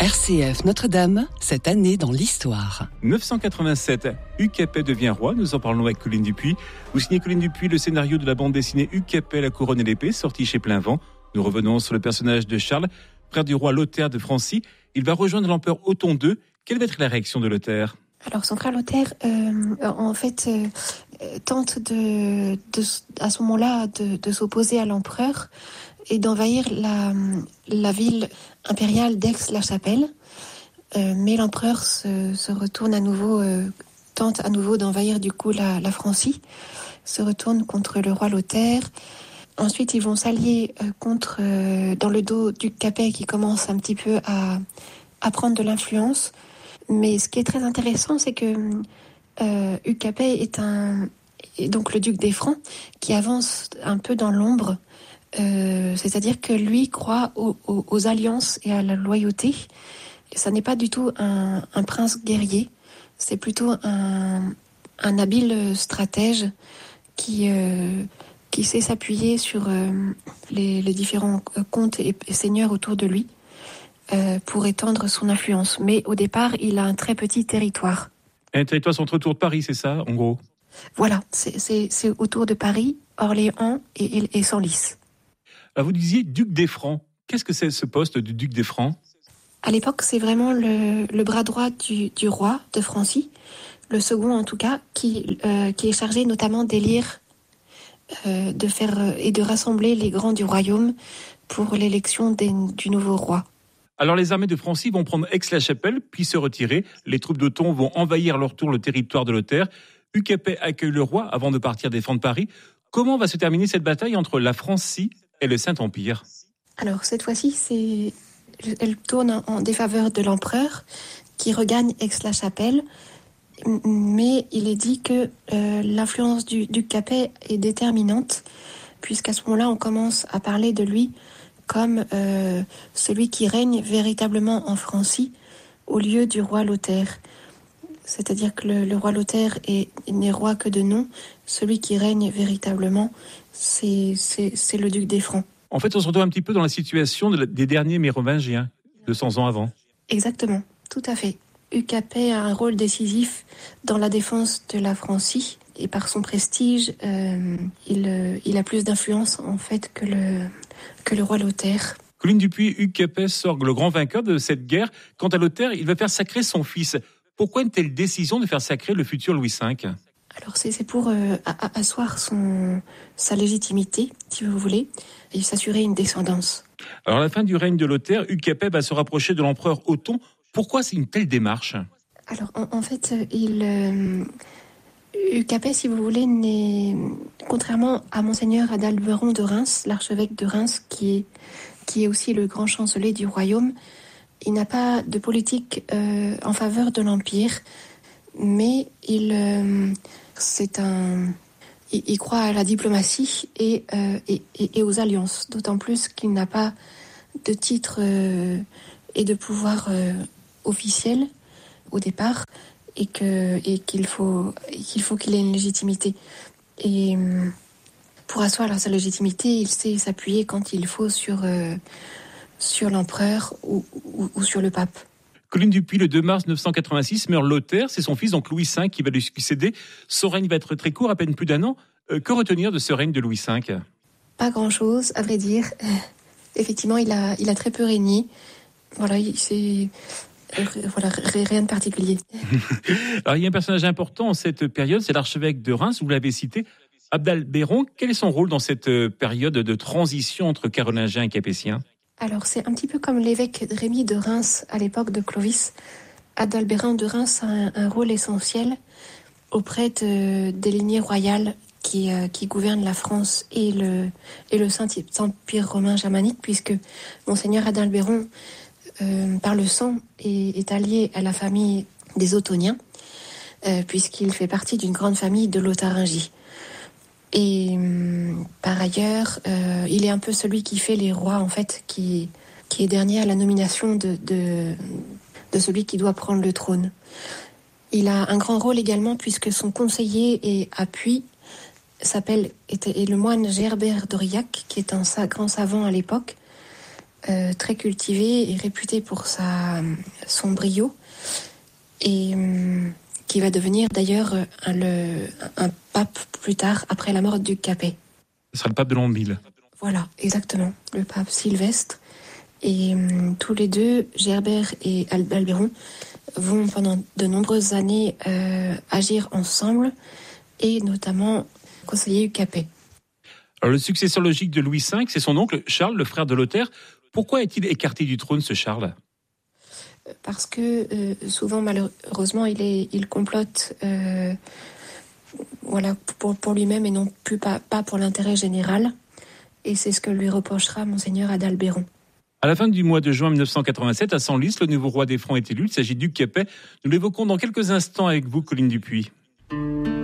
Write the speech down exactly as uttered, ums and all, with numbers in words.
R C F Notre-Dame, cette année dans l'histoire. neuf cent quatre-vingt-sept, Hugues Capet devient roi. Nous en parlons avec Coline Dupuis. Vous signez, Coline Dupuis, le scénario de la bande dessinée Hugues Capet, la couronne et l'épée, sorti chez Plainvent. Nous revenons sur le personnage de Charles, frère du roi Lothaire de Francie. Il va rejoindre l'empereur Othon deux. Quelle va être la réaction de Lothaire ? Alors, son frère Lothaire, euh, en fait, euh, tente de, de, à ce moment-là de, de s'opposer à l'empereur et d'envahir la, la ville impériale d'Aix-la-Chapelle. Euh, mais l'empereur se, se retourne à nouveau, euh, tente à nouveau d'envahir du coup la, la Francie, se retourne contre le roi Lothaire. Ensuite, ils vont s'allier euh, contre, euh, dans le dos du Capet qui commence un petit peu à, à prendre de l'influence. Mais ce qui est très intéressant, c'est que euh, Hugues Capet est un, est donc le duc des Francs qui avance un peu dans l'ombre. Euh, c'est-à-dire que lui croit aux, aux, aux alliances et à la loyauté. Et ça n'est pas du tout un, un prince guerrier, c'est plutôt un, un habile stratège qui, euh, qui sait s'appuyer sur euh, les, les différents comtes et, et seigneurs autour de lui euh, pour étendre son influence. Mais au départ, il a un très petit territoire. Un territoire centre autour de Paris, c'est ça, en gros ? Voilà, c'est, c'est, c'est autour de Paris, Orléans et, et, et Senlis. Alors vous disiez duc des Francs. Qu'est-ce que c'est ce poste de duc des Francs ? À l'époque, c'est vraiment le, le bras droit du, du roi de Francie, le second en tout cas, qui, euh, qui est chargé notamment d'élire euh, de faire, euh, et de rassembler les grands du royaume pour l'élection des, du nouveau roi. Alors les armées de Francie vont prendre Aix-la-Chapelle, puis se retirer. Les troupes d'Othon vont envahir à leur tour le territoire de Lothaire. Hugues Capet accueille le roi avant de partir défendre Paris. Comment va se terminer cette bataille entre la Francie et le Saint-Empire ? Alors cette fois-ci, c'est... elle tourne en défaveur de l'empereur qui regagne Aix-la-Chapelle, mais il est dit que euh, l'influence du duc Capet est déterminante, puisqu'à ce moment-là, on commence à parler de lui comme euh, celui qui règne véritablement en Francie au lieu du roi Lothaire. C'est-à-dire que le, le roi Lothaire est, n'est roi que de nom, celui qui règne véritablement, c'est, c'est, c'est le duc des Francs. En fait, on se retrouve un petit peu dans la situation de la, des derniers Mérovingiens, deux cents ans avant. Exactement, tout à fait. Hugues Capet a un rôle décisif dans la défense de la Francie et par son prestige, euh, il, euh, il a plus d'influence en fait que le, que le roi Lothaire. Coline Dupuis, Hugues Capet sort le grand vainqueur de cette guerre. Quant à Lothaire, il va faire sacrer son fils. Pourquoi une telle décision de faire sacrer le futur Louis cinq ? Alors c'est, c'est pour euh, asseoir son, sa légitimité, si vous voulez, et s'assurer une descendance. Alors à la fin du règne de Lothaire, Hugues Capet va se rapprocher de l'empereur Othon. Pourquoi c'est une telle démarche ? Alors en, en fait, il, euh, Hugues Capet, si vous voulez, n'est, contrairement à Monseigneur Adalberon de Reims, l'archevêque de Reims, qui est, qui est aussi le grand chancelier du royaume, il n'a pas de politique euh, en faveur de l'Empire, mais il, euh, c'est un, il, il croit à la diplomatie et, euh, et, et, et aux alliances, d'autant plus qu'il n'a pas de titre euh, et de pouvoir euh, officiel au départ, et, que, et qu'il, faut, et qu'il faut qu'il ait une légitimité. Et euh, pour asseoir sa légitimité, il sait s'appuyer quand il faut sur... Euh, sur l'empereur ou, ou, ou sur le pape. Coline Dupuis, le deux mars neuf cent quatre-vingt-six, meurt Lothaire, c'est son fils, donc Louis cinq, qui va lui succéder. Son règne va être très court, à peine plus d'un an. Euh, que retenir de ce règne de Louis cinq ? Pas grand-chose, à vrai dire. Euh, effectivement, il a, il a très peu régné. Voilà, il, c'est... Euh, voilà, rien de particulier. Alors, il y a un personnage important en cette période, c'est l'archevêque de Reims, vous l'avez cité, Adalberon. Quel est son rôle dans cette période de transition entre carolingiens et capétiens ? Alors, c'est un petit peu comme l'évêque Rémy de Reims à l'époque de Clovis. Adalberon de Reims a un, un rôle essentiel auprès de, des lignées royales qui, euh, qui gouvernent la France et le, et le Saint-Empire romain germanique, puisque Monseigneur Adalberon, euh, par le sang, est, est allié à la famille des Othoniens, euh, puisqu'il fait partie d'une grande famille de Lotharingie. Et euh, par ailleurs, euh, il est un peu celui qui fait les rois, en fait, qui, qui est dernier à la nomination de, de, de celui qui doit prendre le trône. Il a un grand rôle également, puisque son conseiller et appui s'appelle, est, est le moine Gerbert d'Aurillac, qui est un grand savant à l'époque, euh, très cultivé et réputé pour sa, son brio, et euh, qui va devenir d'ailleurs un, le, un pape plus tard, après la mort du Capet. Ce sera le pape de l'an mille. Voilà, exactement, le pape Sylvestre. Et euh, tous les deux, Gerbert et Albéron, vont pendant de nombreuses années euh, agir ensemble, et notamment conseiller du Capet. Alors, le successeur logique de Louis cinq, c'est son oncle Charles, le frère de Lothaire. Pourquoi est-il écarté du trône, ce Charles ? Parce que euh, souvent, malheureusement, il, est, il complote euh, voilà, pour, pour lui-même et non plus pas, pas pour l'intérêt général. Et c'est ce que lui reprochera Monseigneur Adalbéron. À la fin du mois de juin mille neuf cent quatre-vingt-sept, à Senlis, le nouveau roi des Francs est élu. Il s'agit d'Hugues Capet. Nous l'évoquons dans quelques instants avec vous, Coline Dupuis.